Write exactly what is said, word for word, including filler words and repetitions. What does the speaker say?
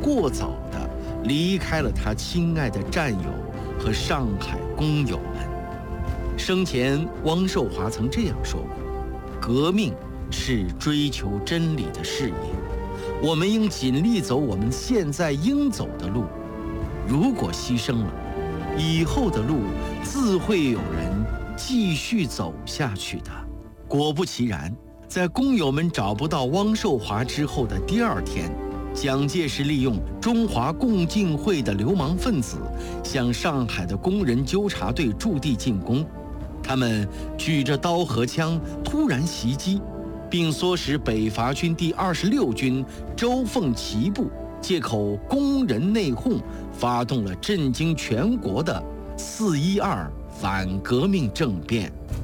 过早地离开了他亲爱的战友和上海工友们。生前，汪寿华曾这样说过：“革命是追求真理的事业，我们应尽力走我们现在应走的路。如果牺牲了，以后的路自会有人继续走下去的。”果不其然，在工友们找不到汪寿华之后的第二天，蒋介石利用中华共进会的流氓分子向上海的工人纠察队驻地进攻。他们举着刀和枪突然袭击，并唆使北伐军第二十六军周凤岐部借口工人内讧，发动了震惊全国的四一二反革命政变。